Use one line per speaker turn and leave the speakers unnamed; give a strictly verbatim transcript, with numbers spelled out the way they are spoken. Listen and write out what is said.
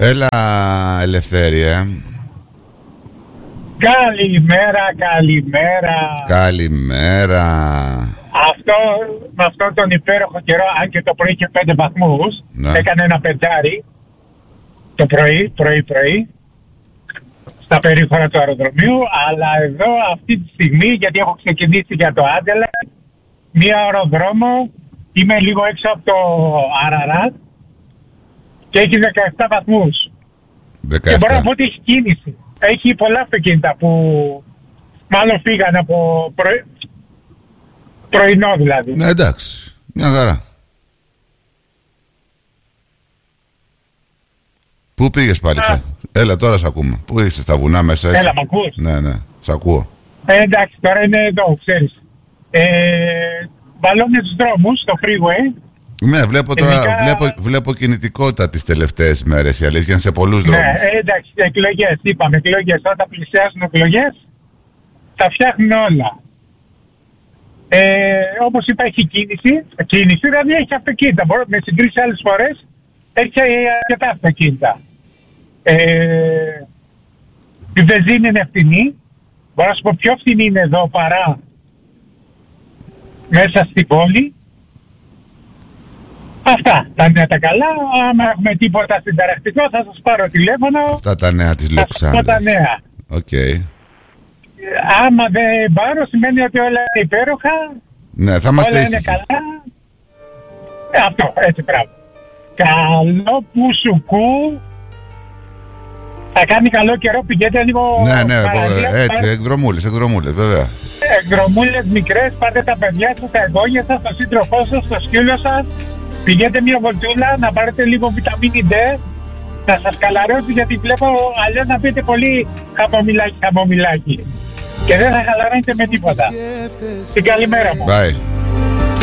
Έλα, Ελευθέρια.
Καλημέρα, καλημέρα.
Καλημέρα.
Αυτό, με αυτόν τον υπέροχο καιρό, αν και το πρωί είχε πέντε βαθμούς, ναι. Έκανε ένα πεντάρι το πρωί, πρωί, πρωί, στα περίχωρα του αεροδρομίου, αλλά εδώ αυτή τη στιγμή, γιατί έχω ξεκινήσει για το Άντελε, μία ώρα δρόμο, είμαι λίγο έξω από το Αραράτ και έχει δεκαεπτά βαθμούς. δεκαεπτά. Και μπορώ να πω ότι έχει κίνηση. Έχει πολλά αυτοκίνητα που μάλλον φύγανε από πρωί, πρωινό δηλαδή.
Ναι, εντάξει, μια χαρά. Πού πήγες πάλι ξέ? Έλα, τώρα σ' ακούμε. Πού είσαι, στα βουνά μέσα?
Έλα, μ' ακούς?
Ναι, ναι, σ' ακούω.
Ε, εντάξει, τώρα είναι εδώ, ξέρεις. Ε, βαλώνε τους δρόμους, στο freeway.
Ναι, βλέπω τώρα,
Ειδικά...
βλέπω, βλέπω κινητικότητα τις τελευταίες μέρες, η αλήθεια είναι σε πολλούς
ναι,
δρόμους.
Ε, εντάξει, εκλογές, είπαμε, εκλογές. Όταν πλησιάσουν εκλογές, τα φτιάχνουν όλα. Ε, όπως είπα, έχει κίνηση. Κίνηση, δηλαδή έχει αυτοκίνητα. Μπορώ, με συγκρίσει άλλες φορές, έχει αρκετά αυτοκίνητα. Ε, η βενζίνη είναι φθηνή. Μπορώ να σου πω πιο φθηνή είναι εδώ παρά μέσα στην πόλη. Αυτά τα νέα τα καλά. Άμα έχουμε τίποτα συνταρακτικό θα σας πάρω τηλέφωνο.
Αυτά τα νέα της Λοξάνδρας.
Αυτά τα νέα.
Okay.
Άμα δεν πάρω σημαίνει ότι όλα είναι υπέροχα.
Ναι, θα είμαστε
όλα
ήσυχοι.
Είναι καλά. Ε, αυτό, έτσι πράγμα. Καλό που σου κου. Θα κάνει καλό καιρό, πηγαίνετε λίγο.
Ναι, ναι,
παραλία,
έτσι,
πάρε...
εκδρομούλες, εκδρομούλες, βέβαια.
Εκδρομούλες μικρές, πάρτε τα παιδιά σας, τα εγγόνια σας, τον σύντροφό σας, το σκύλο σας. Πηγαίνετε μια βολτούλα, να πάρετε λίγο βιταμίνη D, να σας καλαρώσει, γιατί βλέπω αλλιώς να πείτε πολύ χαμομηλάκι, χαμομηλάκι. Και δεν θα χαλαρώνετε με τίποτα. Την καλημέρα μου.
Bye.